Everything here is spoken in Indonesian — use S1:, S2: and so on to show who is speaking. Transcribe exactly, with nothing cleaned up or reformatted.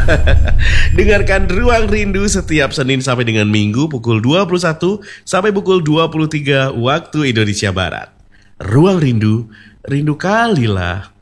S1: Dengarkan Ruang Rindu setiap Senin sampai dengan Minggu pukul dua puluh satu sampai pukul dua puluh tiga waktu Indonesia Barat. Ruang Rindu, rindu kalilah.